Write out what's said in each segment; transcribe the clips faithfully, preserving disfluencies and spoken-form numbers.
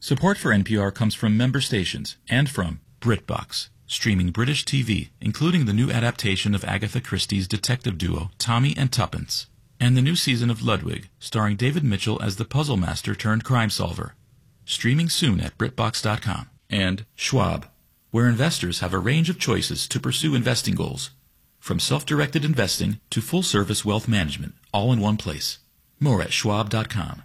Support for N P R comes from member stations and from BritBox, streaming British T V, including the new adaptation of Agatha Christie's detective duo Tommy and Tuppence, and the new season of Ludwig, starring David Mitchell as the puzzle master turned crime solver. Streaming soon at BritBox dot com. And Schwab, where investors have a range of choices to pursue investing goals, from self-directed investing to full-service wealth management, all in one place. More at Schwab dot com.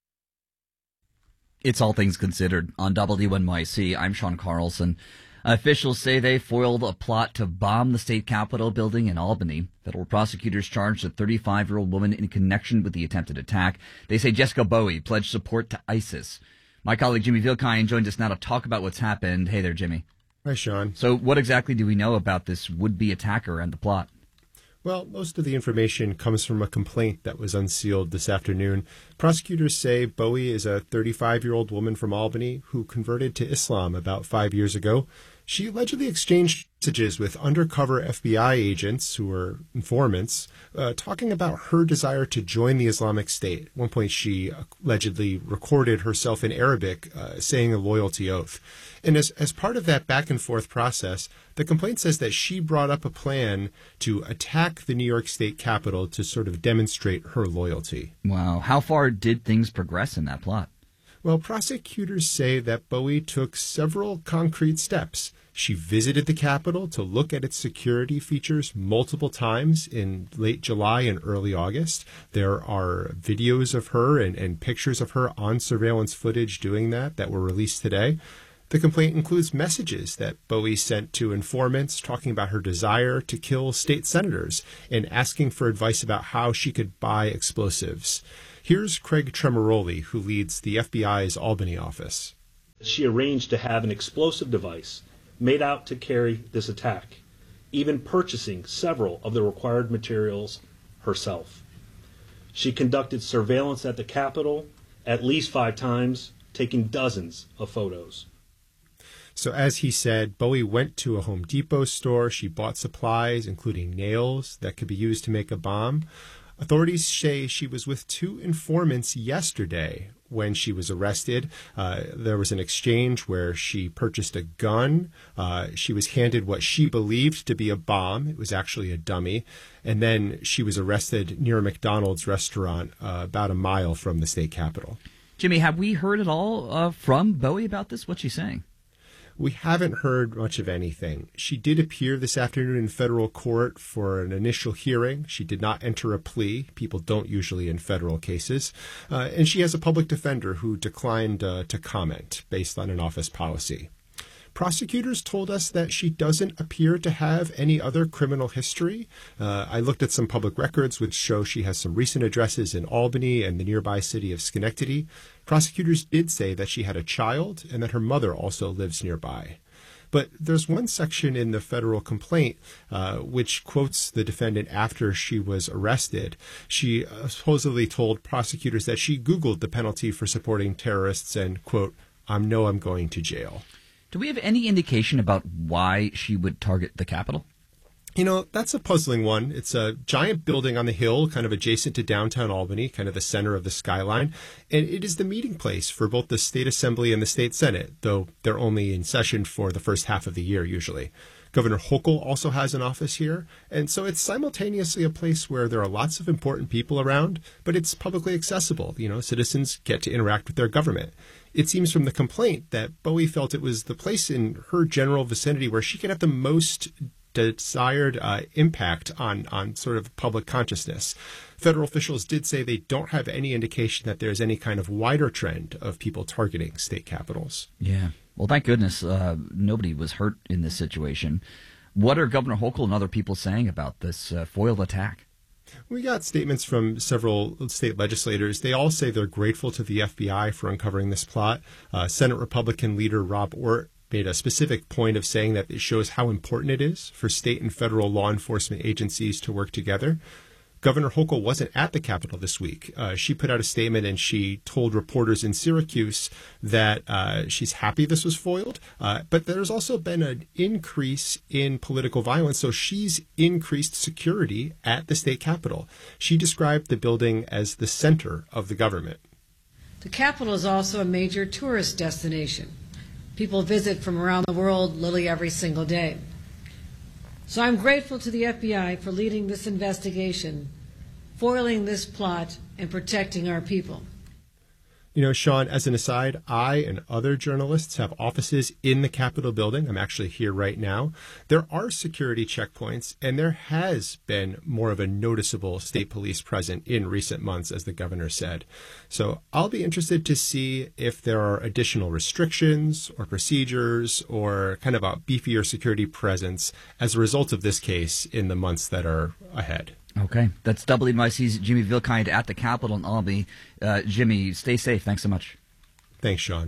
It's All Things Considered on W N Y C. I'm Sean Carlson. Officials say they foiled a plot to bomb the state capitol building in Albany. Federal prosecutors charged a thirty-five-year-old woman in connection with the attempted attack. They say Jessica Bowie pledged support to ISIS. My colleague Jimmy Vilkine joined us now to talk about what's happened. Hey there, Jimmy. Hi, Sean. So what exactly do we know about this would-be attacker and the plot? Well, most of the information comes from a complaint that was unsealed this afternoon. Prosecutors say Bowie is a thirty-five-year-old woman from Albany who converted to Islam about five years ago. She allegedly exchanged messages with undercover F B I agents who were informants, uh, talking about her desire to join the Islamic State. At one point, she allegedly recorded herself in Arabic, uh, saying a loyalty oath. And as, as part of that back-and-forth process, the complaint says that she brought up a plan to attack the New York State Capitol to sort of demonstrate her loyalty. Wow. How far did things progress in that plot? Well, prosecutors say that Bowie took several concrete steps. She visited the Capitol to look at its security features multiple times in late July and early August. There are videos of her and, and pictures of her on surveillance footage doing that that were released today. The complaint includes messages that Bowie sent to informants talking about her desire to kill state senators and asking for advice about how she could buy explosives. Here's Craig Tremoroli, who leads the F B I's Albany office. She arranged to have an explosive device made out to carry this attack, even purchasing several of the required materials herself. She conducted surveillance at the Capitol at least five times, taking dozens of photos. So as he said, Bowie went to a Home Depot store. She bought supplies, including nails that could be used to make a bomb. Authorities say she was with two informants yesterday when she was arrested. Uh, there was an exchange where she purchased a gun. Uh, she was handed what she believed to be a bomb. It was actually a dummy. And then she was arrested near a McDonald's restaurant uh, about a mile from the state capitol. Jimmy, have we heard at all uh, from Bowie about this? What's she saying? We haven't heard much of anything. She did appear this afternoon in federal court for an initial hearing. She did not enter a plea. People don't usually in federal cases. Uh, and she has a public defender who declined uh, to comment based on an office policy. Prosecutors told us that she doesn't appear to have any other criminal history. Uh, I looked at some public records which show she has some recent addresses in Albany and the nearby city of Schenectady. Prosecutors did say that she had a child and that her mother also lives nearby. But there's one section in the federal complaint uh, which quotes the defendant after she was arrested. She uh, supposedly told prosecutors that she Googled the penalty for supporting terrorists and, quote, I know I'm going to jail. Do we have any indication about why she would target the Capitol? You know, that's a puzzling one. It's a giant building on the hill, kind of adjacent to downtown Albany, kind of the center of the skyline. And it is the meeting place for both the state assembly and the state senate, though they're only in session for the first half of the year usually. Governor Hochul also has an office here. And so it's simultaneously a place where there are lots of important people around, but it's publicly accessible. You know, citizens get to interact with their government. It seems from the complaint that Bowie felt it was the place in her general vicinity where she could have the most desired uh, impact on, on sort of public consciousness. Federal officials did say they don't have any indication that there's any kind of wider trend of people targeting state capitals. Yeah. Well, thank goodness uh, nobody was hurt in this situation. What are Governor Hochul and other people saying about this uh, foiled attack? We got statements from several state legislators. They all say they're grateful to the F B I for uncovering this plot. Uh, Senate Republican leader Rob Ortt made a specific point of saying that it shows how important it is for state and federal law enforcement agencies to work together. Governor Hochul wasn't at the Capitol this week. Uh, she put out a statement and she told reporters in Syracuse that uh, she's happy this was foiled, uh, but there's also been an increase in political violence, so she's increased security at the state Capitol. She described the building as the center of the government. The capital is also a major tourist destination. People visit from around the world literally every single day. So I'm grateful to the F B I for leading this investigation, foiling this plot, and protecting our people. You know, Sean, as an aside, I and other journalists have offices in the Capitol building. I'm actually here right now. There are security checkpoints, and there has been more of a noticeable state police present in recent months, as the governor said. So I'll be interested to see if there are additional restrictions or procedures or kind of a beefier security presence as a result of this case in the months that are ahead. Okay. That's W N Y C's Jimmy Vilkind at the Capitol in Albany. Uh, Jimmy, stay safe. Thanks so much. Thanks, Sean.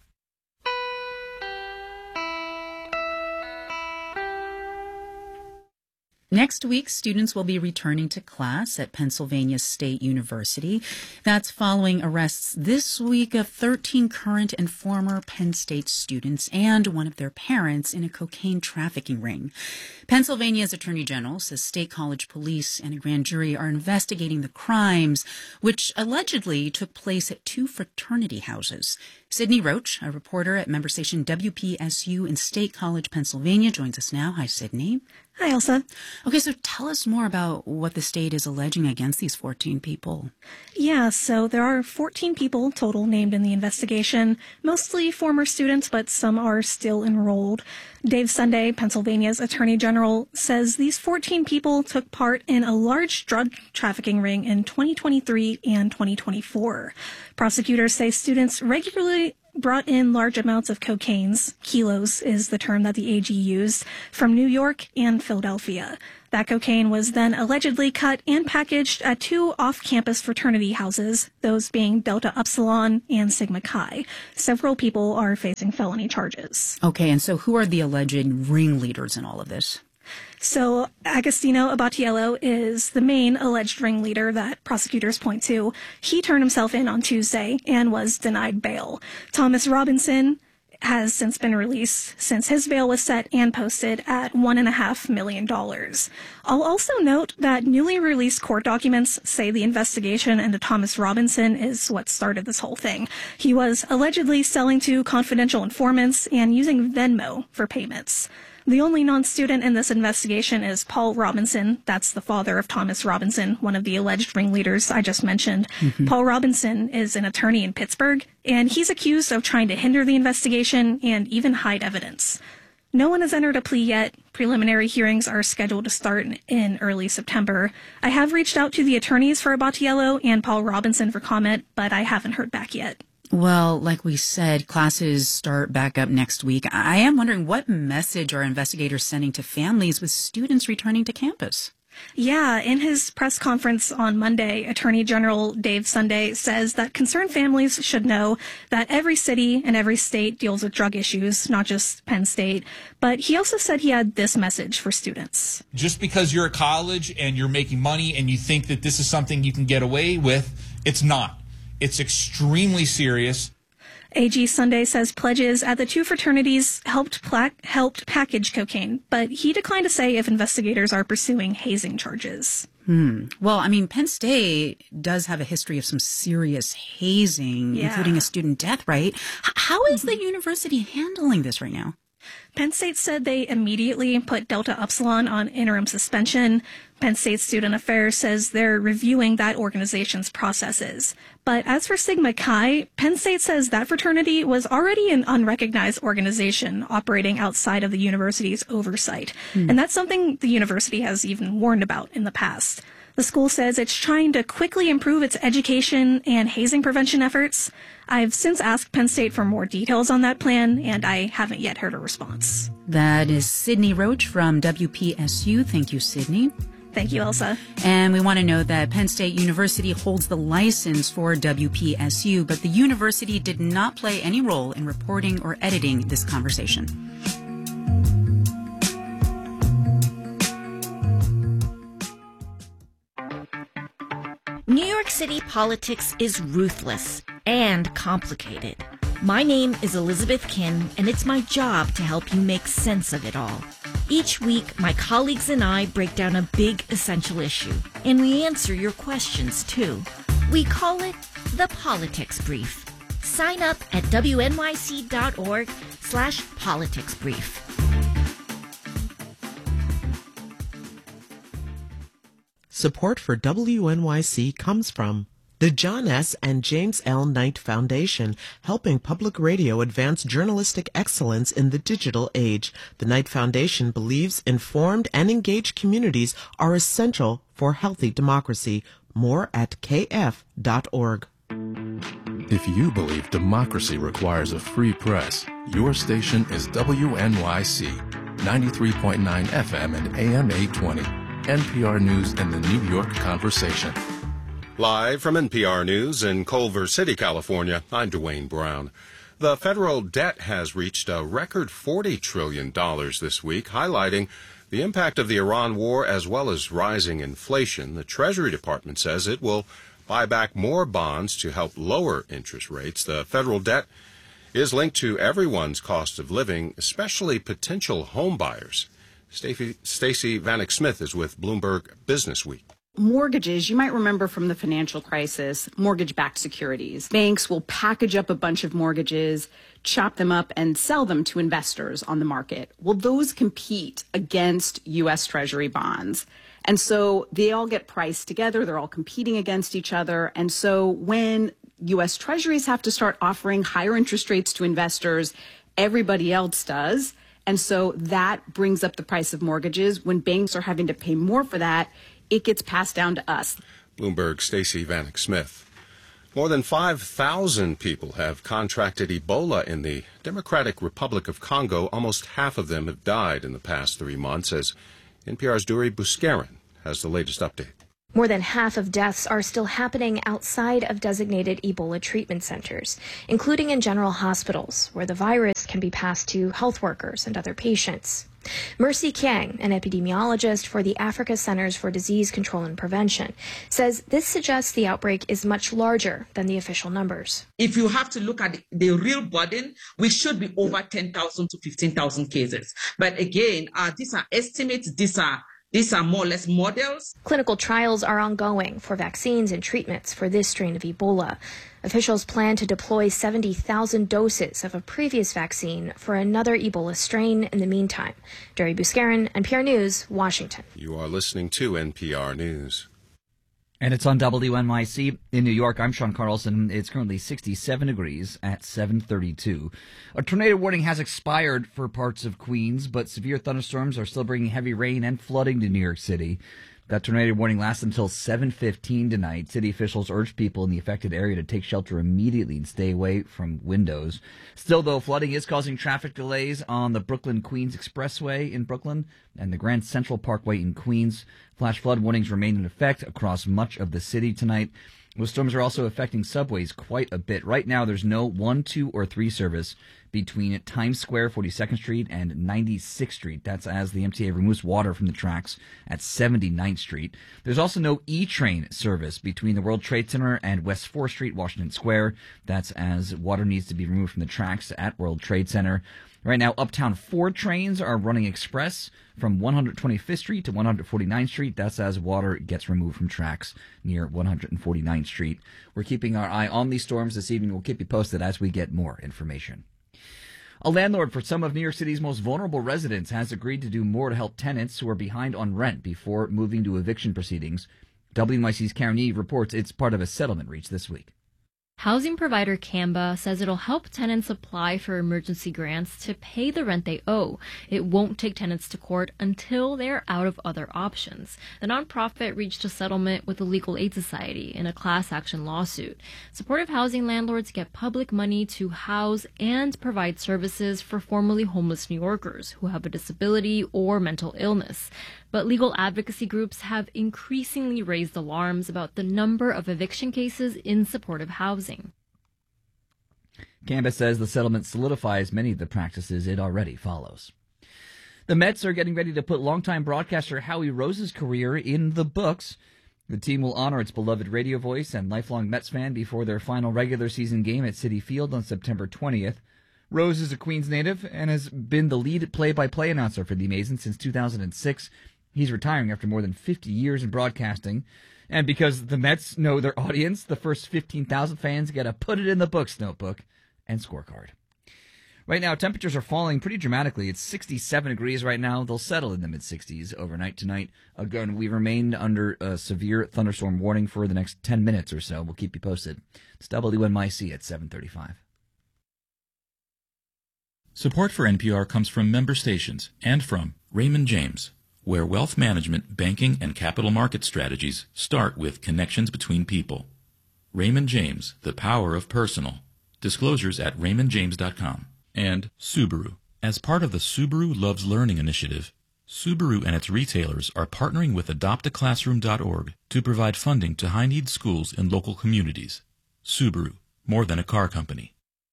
Next week, students will be returning to class at Pennsylvania State University. That's following arrests this week of thirteen current and former Penn State students and one of their parents in a cocaine trafficking ring. Pennsylvania's Attorney General says State College police and a grand jury are investigating the crimes, which allegedly took place at two fraternity houses. Sydney Roach, a reporter at member station W P S U in State College, Pennsylvania, joins us now. Hi, Sydney. Hi, Elsa. Okay, so tell us more about what the state is alleging against these fourteen people. Yeah, so there are fourteen people total named in the investigation, mostly former students, but some are still enrolled. Dave Sunday, Pennsylvania's Attorney General, says these fourteen people took part in a large drug trafficking ring in twenty twenty-three and twenty twenty-four. Prosecutors say students regularly brought in large amounts of cocaines, kilos is the term that the A G used, from New York and Philadelphia. That cocaine was then allegedly cut and packaged at two off-campus fraternity houses, those being Delta Upsilon and Sigma Chi. Several people are facing felony charges. Okay, and so who are the alleged ringleaders in all of this? So Agostino Abatiello is the main alleged ringleader that prosecutors point to. He turned himself in on Tuesday and was denied bail. Thomas Robinson has since been released since his bail was set and posted at one and a half million dollars. I'll also note that newly released court documents say the investigation into Thomas Robinson is what started this whole thing. He was allegedly selling to confidential informants and using Venmo for payments. The only non-student in this investigation is Paul Robinson. That's the father of Thomas Robinson, one of the alleged ringleaders I just mentioned. Mm-hmm. Paul Robinson is an attorney in Pittsburgh, and he's accused of trying to hinder the investigation and even hide evidence. No one has entered a plea yet. Preliminary hearings are scheduled to start in early September. I have reached out to the attorneys for Abatiello and Paul Robinson for comment, but I haven't heard back yet. Well, like we said, classes start back up next week. I am wondering, what message are investigators sending to families with students returning to campus? Yeah, in his press conference on Monday, Attorney General Dave Sunday says that concerned families should know that every city and every state deals with drug issues, not just Penn State. But he also said he had this message for students. Just because you're at college and you're making money and you think that this is something you can get away with, it's not. It's extremely serious. A G Sunday says pledges at the two fraternities helped pla- helped package cocaine, but he declined to say if investigators are pursuing hazing charges. Hmm. Well, I mean, Penn State does have a history of some serious hazing, yeah. including a student death, right? H- how is the university handling this right now? Penn State said they immediately put Delta Upsilon on interim suspension. Penn State Student Affairs says they're reviewing that organization's processes. But as for Sigma Chi, Penn State says that fraternity was already an unrecognized organization operating outside of the university's oversight. Hmm. And that's something the university has even warned about in the past. The school says it's trying to quickly improve its education and hazing prevention efforts. I've since asked Penn State for more details on that plan, and I haven't yet heard a response. That is Sydney Roach from W P S U. Thank you, Sydney. Thank you, Elsa. And we want to know that Penn State University holds the license for W P S U, but the university did not play any role in reporting or editing this conversation. New York City politics is ruthless and complicated. My name is Elizabeth Kin, and it's my job to help you make sense of it all. Each week, my colleagues and I break down a big essential issue, and we answer your questions, too. We call it the Politics Brief. Sign up at W N Y C dot org slash politics brief. Support for W N Y C comes from the John S. and James L. Knight Foundation, helping public radio advance journalistic excellence in the digital age. The Knight Foundation believes informed and engaged communities are essential for healthy democracy. More at k f dot org. If you believe democracy requires a free press, your station is W N Y C, ninety-three point nine F M and A M eight twenty. N P R News and the New York Conversation. Live from N P R News in Culver City, California, I'm Dwayne Brown. The federal debt has reached a record forty trillion dollars this week, highlighting the impact of the Iran war as well as rising inflation. The Treasury Department says it will buy back more bonds to help lower interest rates. The federal debt is linked to everyone's cost of living, especially potential home buyers. Stacey Vanek Smith is with Bloomberg Business Week. Mortgages, you might remember from the financial crisis, mortgage-backed securities. Banks will package up a bunch of mortgages, chop them up, and sell them to investors on the market. Well, those compete against U S Treasury bonds. And so they all get priced together. They're all competing against each other. And so when U S Treasuries have to start offering higher interest rates to investors, everybody else does. And so that brings up the price of mortgages. When banks are having to pay more for that, it gets passed down to us. Bloomberg's Stacey Vanek Smith. More than five thousand people have contracted Ebola in the Democratic Republic of Congo. Almost half of them have died in the past three months, as N P R's Duri Buscarin has the latest update. More than half of deaths are still happening outside of designated Ebola treatment centers, including in general hospitals, where the virus can be passed to health workers and other patients. Mercy Kiang, an epidemiologist for the Africa Centers for Disease Control and Prevention, says this suggests the outbreak is much larger than the official numbers. If you have to look at the real burden, we should be over ten thousand to fifteen thousand cases. But again, uh, these are estimates, these are These are more or less models. Clinical trials are ongoing for vaccines and treatments for this strain of Ebola. Officials plan to deploy seventy thousand doses of a previous vaccine for another Ebola strain in the meantime. Duri Buscarin, N P R News, Washington. You are listening to N P R News. And it's on W N Y C in New York. I'm Sean Carlson. It's currently sixty-seven degrees at seven thirty-two. A tornado warning has expired for parts of Queens, but severe thunderstorms are still bringing heavy rain and flooding to New York City. That tornado warning lasts until seven fifteen tonight. City officials urge people in the affected area to take shelter immediately and stay away from windows. Still, though, flooding is causing traffic delays on the Brooklyn-Queens Expressway in Brooklyn and the Grand Central Parkway in Queens. Flash flood warnings remain in effect across much of the city tonight. Those storms are also affecting subways quite a bit. Right now, there's no one, two, or three service between Times Square, forty-second Street, and ninety-sixth Street. That's as the M T A removes water from the tracks at seventy-ninth Street. There's also no E-Train service between the World Trade Center and West fourth Street, Washington Square. That's as water needs to be removed from the tracks at World Trade Center. Right now, Uptown four trains are running express from one hundred twenty-fifth Street to one hundred forty-ninth Street. That's as water gets removed from tracks near one hundred forty-ninth Street. We're keeping our eye on these storms this evening. We'll keep you posted as we get more information. A landlord for some of New York City's most vulnerable residents has agreed to do more to help tenants who are behind on rent before moving to eviction proceedings. W N Y C's Karen Eve reports it's part of a settlement reached this week. Housing provider Canva says it'll help tenants apply for emergency grants to pay the rent they owe. It won't take tenants to court until they're out of other options. The nonprofit reached a settlement with the Legal Aid Society in a class action lawsuit. Supportive housing landlords get public money to house and provide services for formerly homeless New Yorkers who have a disability or mental illness. But legal advocacy groups have increasingly raised alarms about the number of eviction cases in supportive housing. Canva says the settlement solidifies many of the practices it already follows. The Mets are getting ready to put longtime broadcaster Howie Rose's career in the books. The team will honor its beloved radio voice and lifelong Mets fan before their final regular season game at Citi Field on September twentieth. Rose is a Queens native and has been the lead play-by-play announcer for the Amazons since two thousand six. He's retiring after more than fifty years in broadcasting. And because the Mets know their audience, the first fifteen thousand fans get a put it in the books notebook and scorecard. Right now, temperatures are falling pretty dramatically. It's sixty-seven degrees right now. They'll settle in the mid-sixties overnight tonight. Again, we remain under a severe thunderstorm warning for the next ten minutes or so. We'll keep you posted. It's W N Y C at seven thirty-five. Support for N P R comes from member stations and from Raymond James, where wealth management, banking, and capital market strategies start with connections between people. Raymond James, the power of personal. Disclosures at raymond james dot com. And Subaru. As part of the Subaru Loves Learning initiative, Subaru and its retailers are partnering with adopt a classroom dot org to provide funding to high-need schools in local communities. Subaru, more than a car company.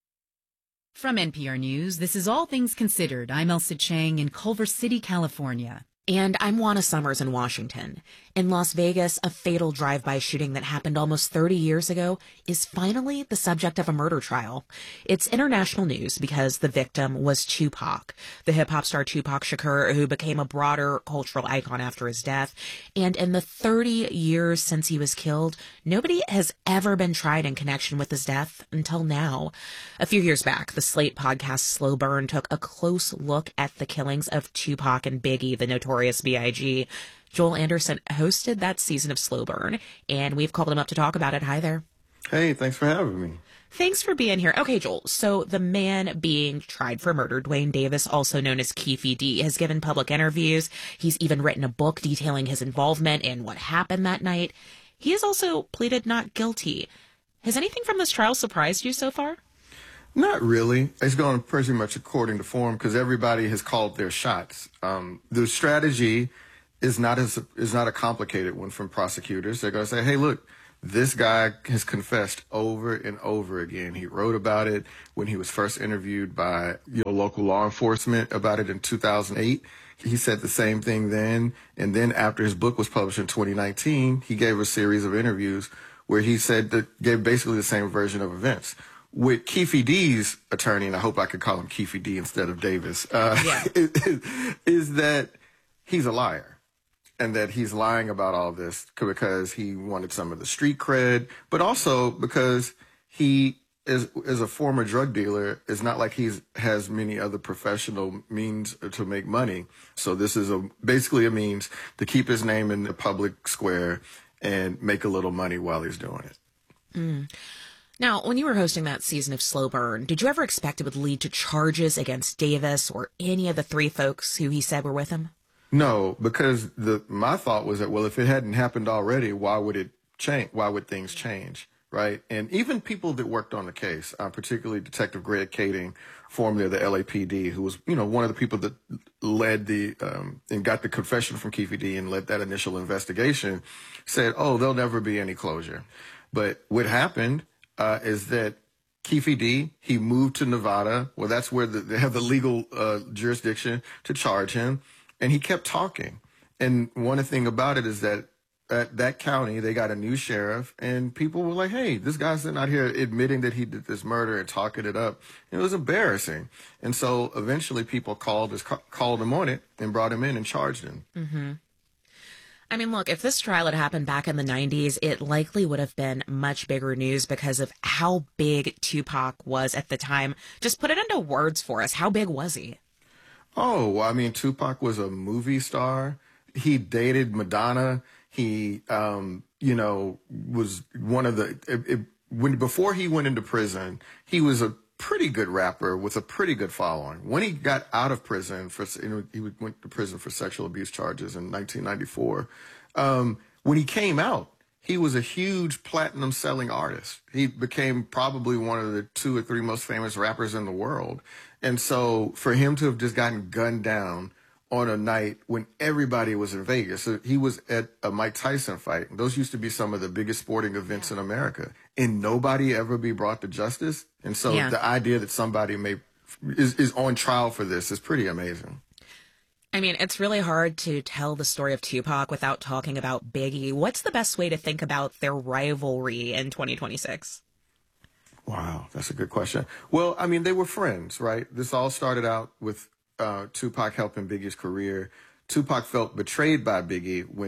From N P R News, this is All Things Considered. I'm Elsa Chang in Culver City, California. And I'm Juana Summers in Washington. In Las Vegas, a fatal drive-by shooting that happened almost thirty years ago is finally the subject of a murder trial. It's international news because the victim was Tupac, the hip-hop star Tupac Shakur, who became a broader cultural icon after his death. And in the thirty years since he was killed, nobody has ever been tried in connection with his death until now. A few years back, the Slate podcast Slow Burn took a close look at the killings of Tupac and Biggie, the Notorious B I G Joel Anderson hosted that season of Slow Burn, and we've called him up to talk about it. Hi there. Hey, thanks for having me. Thanks for being here. Okay, Joel, so the man being tried for murder, Duane Davis, also known as Keffe D, has given public interviews. He's even written a book detailing his involvement in what happened that night. He has also pleaded not guilty. Has anything from this trial surprised you so far? Not really. It's going pretty much according to form because everybody has called their shots. Um, the strategy is not as is not a complicated one from prosecutors. They're going to say, hey, look, this guy has confessed over and over again. He wrote about it when he was first interviewed by you know, local law enforcement about it in two thousand eight. He said the same thing then. And then after his book was published in twenty nineteen, he gave a series of interviews where he said that gave basically the same version of events. With Keffe D's attorney, and I hope I could call him Keffe D instead of Davis, uh, yeah. is, is that he's a liar and that he's lying about all this because he wanted some of the street cred, but also because he is, is a former drug dealer. It's not like he's has many other professional means to make money. So this is a basically a means to keep his name in the public square and make a little money while he's doing it. Mm. Now, when you were hosting that season of Slow Burn, did you ever expect it would lead to charges against Davis or any of the three folks who he said were with him? No, because the my thought was that, well, if it hadn't happened already, why would it change? Why would things change? Right. And even people that worked on the case, uh, particularly Detective Greg Kading, formerly of the L A P D, who was, you know, one of the people that led the um, and got the confession from Keffe D and led that initial investigation, said, oh, there'll never be any closure. But what happened Uh, is that Keffe D, he moved to Nevada. Well, that's where the, they have the legal uh, jurisdiction to charge him. And he kept talking. And one thing about it is that at that county, they got a new sheriff. And people were like, hey, this guy's not here admitting that he did this murder and talking it up. It was embarrassing. And so eventually people called, his, called him on it and brought him in and charged him. Mm-hmm. I mean, look, if this trial had happened back in the nineties, it likely would have been much bigger news because of how big Tupac was at the time. Just put it into words for us. How big was he? Oh, well, I mean, Tupac was a movie star. He dated Madonna. He, um, you know, was one of the, it, it, when, before he went into prison, he was a pretty good rapper with a pretty good following. When he got out of prison for, you know, he went to prison for sexual abuse charges in nineteen ninety-four. Um, when he came out, he was a huge platinum selling artist. He became probably one of the two or three most famous rappers in the world. And so for him to have just gotten gunned down on a night when everybody was in Vegas. So he was at a Mike Tyson fight. Those used to be some of the biggest sporting events in America. And nobody ever be brought to justice. And so yeah. the idea that somebody may is, is on trial for this is pretty amazing. I mean, it's really hard to tell the story of Tupac without talking about Biggie. What's the best way to think about their rivalry in twenty twenty-six? Wow, that's a good question. Well, I mean, they were friends, right? This all started out with uh, Tupac helping Biggie's career. Tupac felt betrayed by Biggie when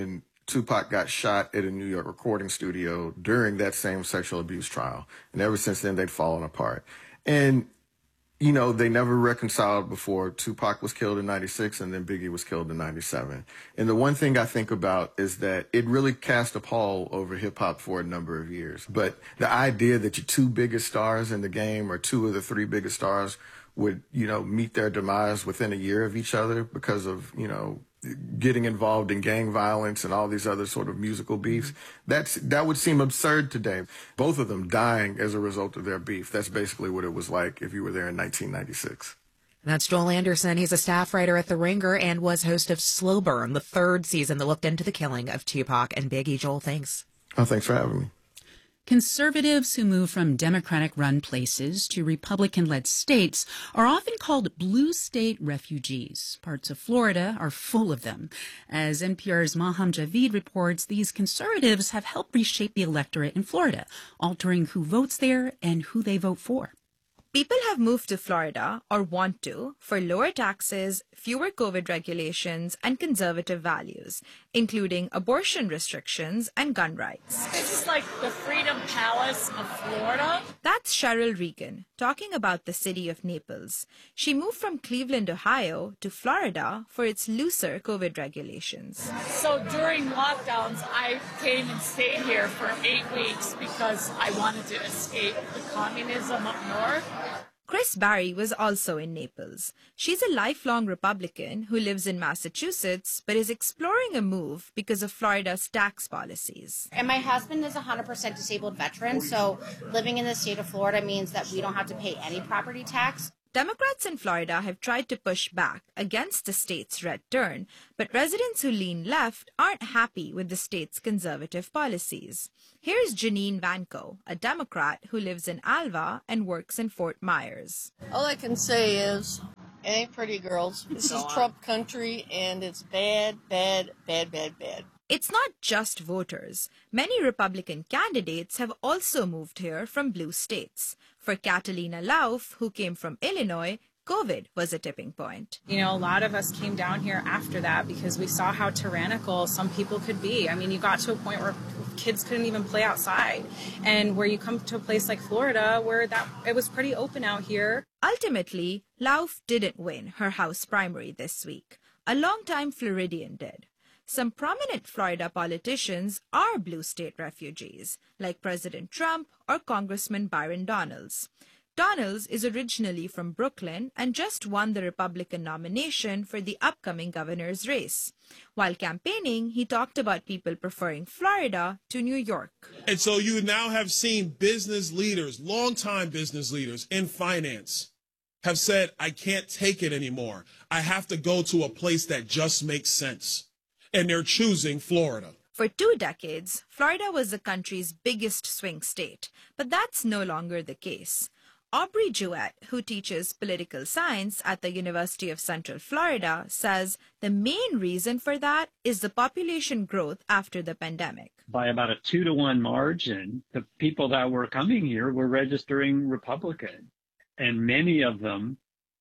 Tupac got shot at a New York recording studio during that same sexual abuse trial. And ever since then, they'd fallen apart. And, you know, they never reconciled before Tupac was killed in ninety-six and then Biggie was killed in ninety-seven. And the one thing I think about is that it really cast a pall over hip hop for a number of years. But the idea that your two biggest stars in the game or two of the three biggest stars would, you know, meet their demise within a year of each other because of, you know, getting involved in gang violence and all these other sort of musical beefs, that's that would seem absurd today. Both of them dying as a result of their beef. That's basically what it was like if you were there in nineteen ninety-six. That's Joel Anderson. He's a staff writer at The Ringer and was host of Slow Burn, the third season that looked into the killing of Tupac and Biggie. Joel, thanks. Oh, thanks for having me. Conservatives who move from Democratic-run places to Republican-led states are often called blue state refugees. Parts of Florida are full of them. As N P R's Maham Javid reports, these conservatives have helped reshape the electorate in Florida, altering who votes there and who they vote for. People have moved to Florida, or want to, for lower taxes, fewer COVID regulations, and conservative values, including abortion restrictions and gun rights. This is like the Freedom Palace of Florida. That's Cheryl Regan, talking about the city of Naples. She moved from Cleveland, Ohio, to Florida for its looser COVID regulations. So during lockdowns, I came and stayed here for eight weeks because I wanted to escape the communism up north. Chris Barry was also in Naples. She's a lifelong Republican who lives in Massachusetts, but is exploring a move because of Florida's tax policies. And my husband is a one hundred percent disabled veteran, so living in the state of Florida means that we don't have to pay any property tax. Democrats in Florida have tried to push back against the state's red turn, but residents who lean left aren't happy with the state's conservative policies. Here's Janine Vanko, a Democrat who lives in Alva and works in Fort Myers. All I can say is, it ain't pretty, girls. This is Trump country, and it's bad, bad, bad, bad, bad. It's not just voters. Many Republican candidates have also moved here from blue states. For Catalina Lauf, who came from Illinois, COVID was a tipping point. You know, a lot of us came down here after that because we saw how tyrannical some people could be. I mean, you got to a point where kids couldn't even play outside. And where you come to a place like Florida where that it was pretty open out here. Ultimately, Lauf didn't win her House primary this week. A longtime Floridian did. Some prominent Florida politicians are blue state refugees, like President Trump or Congressman Byron Donalds. Donalds is originally from Brooklyn and just won the Republican nomination for the upcoming governor's race. While campaigning, he talked about people preferring Florida to New York. And so you now have seen business leaders, longtime business leaders in finance, have said, I can't take it anymore. I have to go to a place that just makes sense. And they're choosing Florida. For two decades, Florida was the country's biggest swing state, but that's no longer the case. Aubrey Jewett, who teaches political science at the University of Central Florida, says the main reason for that is the population growth after the pandemic. By about a two to one margin, the people that were coming here were registering Republican, and many of them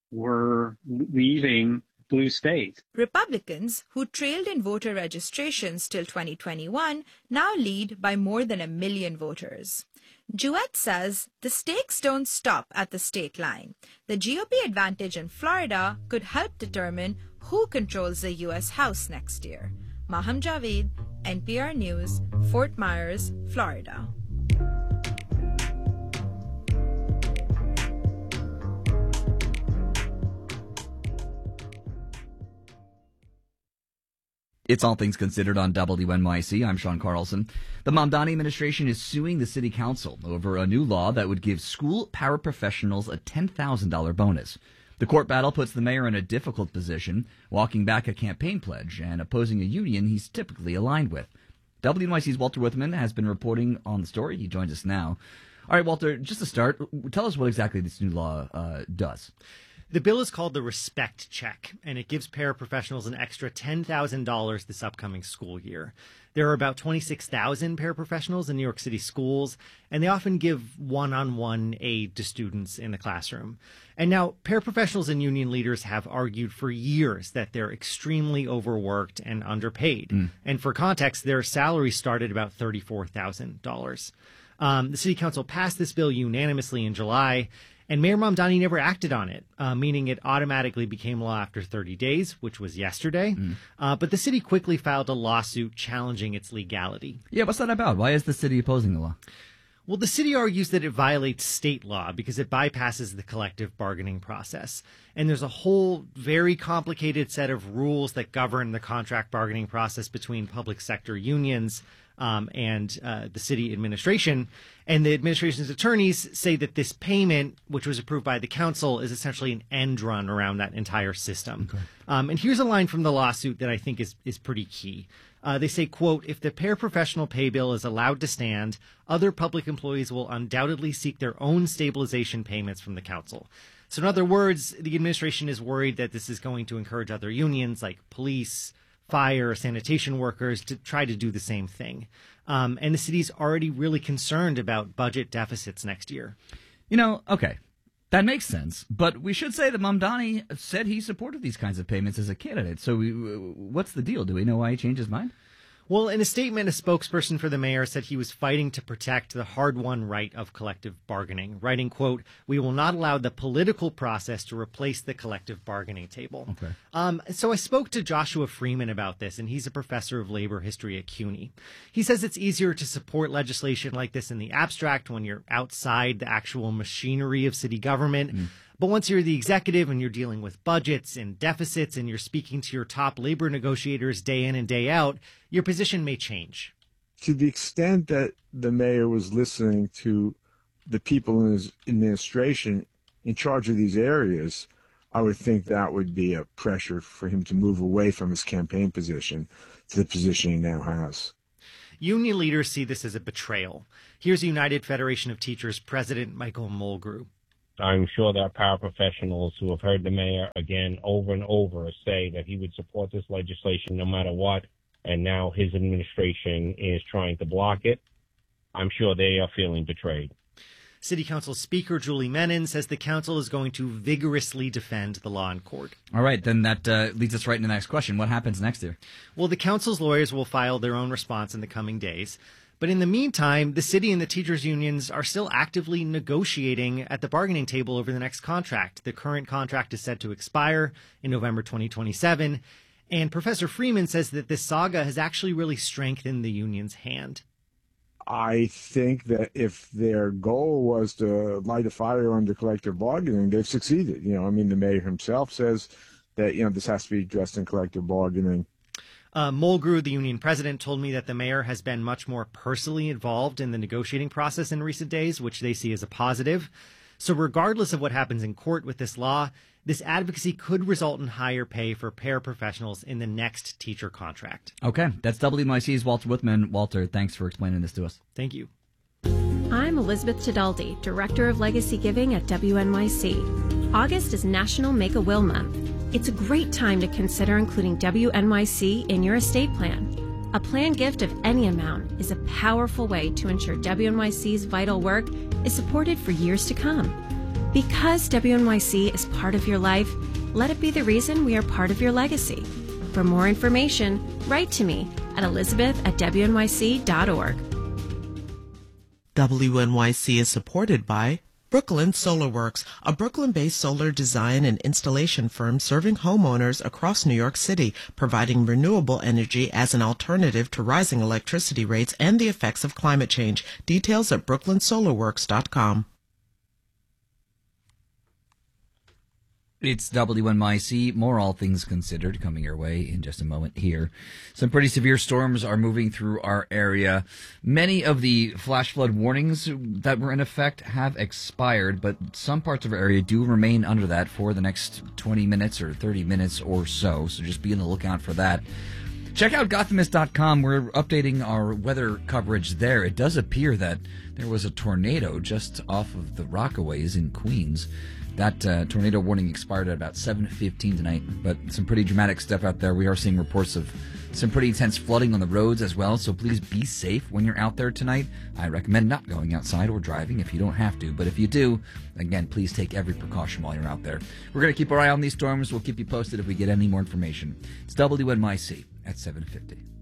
were leaving blue states. Republicans, who trailed in voter registrations till twenty twenty-one, now lead by more than a million voters. Jewett says the stakes don't stop at the state line. The G O P advantage in Florida could help determine who controls the U S House next year. Maham Javid, N P R News, Fort Myers, Florida. It's All Things Considered on W N Y C. I'm Sean Carlson. The Mamdani administration is suing the city council over a new law that would give school paraprofessionals a ten thousand dollars bonus. The court battle puts the mayor in a difficult position, walking back a campaign pledge and opposing a union he's typically aligned with. W N Y C's Walter Withman has been reporting on the story. He joins us now. All right, Walter, just to start, tell us what exactly this new law uh, does. The bill is called the Respect Check, and it gives paraprofessionals an extra ten thousand dollars this upcoming school year. There are about twenty-six thousand paraprofessionals in New York City schools, and they often give one-on-one aid to students in the classroom. And now, paraprofessionals and union leaders have argued for years that they're extremely overworked and underpaid. Mm. And for context, their salaries start at about thirty-four thousand dollars. Um, the City Council passed this bill unanimously in July, and Mayor Mamdani never acted on it, uh, meaning it automatically became law after thirty days, which was yesterday. Mm. Uh, but the city quickly filed a lawsuit challenging its legality. Yeah, what's that about? Why is the city opposing the law? Well, the city argues that it violates state law because it bypasses the collective bargaining process. And there's a whole very complicated set of rules that govern the contract bargaining process between public sector unions um, and uh, the city administration. And the administration's attorneys say that this payment, which was approved by the council, is essentially an end run around that entire system. Okay. Um, and here's a line from the lawsuit that I think is, is pretty key. Uh, they say, quote, if the paraprofessional pay bill is allowed to stand, other public employees will undoubtedly seek their own stabilization payments from the council. So in other words, the administration is worried that this is going to encourage other unions like police, fire, sanitation workers to try to do the same thing. Um, and the city's already really concerned about budget deficits next year. You know, okay, that makes sense. But we should say that Mamdani said he supported these kinds of payments as a candidate. So we, what's the deal? Do we know why he changed his mind? Well, in a statement, a spokesperson for the mayor said he was fighting to protect the hard-won right of collective bargaining, writing, quote, we will not allow the political process to replace the collective bargaining table. Okay. Um, so I spoke to Joshua Freeman about this, and he's a professor of labor history at CUNY. He says it's easier to support legislation like this in the abstract when you're outside the actual machinery of city government. Mm. But once you're the executive and you're dealing with budgets and deficits and you're speaking to your top labor negotiators day in and day out, your position may change. To the extent that the mayor was listening to the people in his administration in charge of these areas, I would think that would be a pressure for him to move away from his campaign position to the position he now has. Union leaders see this as a betrayal. Here's United Federation of Teachers President Michael Mulgrew. I'm sure there are paraprofessionals who have heard the mayor again over and over say that he would support this legislation no matter what, and now his administration is trying to block it. I'm sure they are feeling betrayed. City Council Speaker Julie Menin says the council is going to vigorously defend the law in court. All right, then that uh, leads us right into the next question. What happens next year? Well, the council's lawyers will file their own response in the coming days. But in the meantime, the city and the teachers' unions are still actively negotiating at the bargaining table over the next contract. The current contract is set to expire in November twenty twenty-seven. And Professor Freeman says that this saga has actually really strengthened the union's hand. I think that if their goal was to light a fire under collective bargaining, they've succeeded. You know, I mean, the mayor himself says that, you know, this has to be addressed in collective bargaining. Uh, Mulgrew, the union president, told me that the mayor has been much more personally involved in the negotiating process in recent days, which they see as a positive. So regardless of what happens in court with this law, this advocacy could result in higher pay for paraprofessionals in the next teacher contract. Okay, that's W N Y C's Walter Whitman. Walter, thanks for explaining this to us. Thank you. I'm Elizabeth Tedaldi, Director of Legacy Giving at W N Y C. August is National Make a Will Month. It's a great time to consider including W N Y C in your estate plan. A planned gift of any amount is a powerful way to ensure W N Y C's vital work is supported for years to come. Because W N Y C is part of your life, let it be the reason we are part of your legacy. For more information, write to me at elizabeth at w n y c dot org. W N Y C is supported by Brooklyn Solar Works, a Brooklyn-based solar design and installation firm serving homeowners across New York City, providing renewable energy as an alternative to rising electricity rates and the effects of climate change. Details at brooklyn solar works dot com. It's W N Y C, more All Things Considered, coming your way in just a moment here. Some pretty severe storms are moving through our area. Many of the flash flood warnings that were in effect have expired, but some parts of our area do remain under that for the next twenty minutes or thirty minutes or so, so just be on the lookout for that. Check out Gothamist dot com. We're updating our weather coverage there. It does appear that there was a tornado just off of the Rockaways in Queens. That uh, tornado warning expired at about seven fifteen tonight, but some pretty dramatic stuff out there. We are seeing reports of some pretty intense flooding on the roads as well, so please be safe when you're out there tonight. I recommend not going outside or driving if you don't have to, but if you do, again, please take every precaution while you're out there. We're going to keep our eye on these storms. We'll keep you posted if we get any more information. It's W N Y C at seven fifty.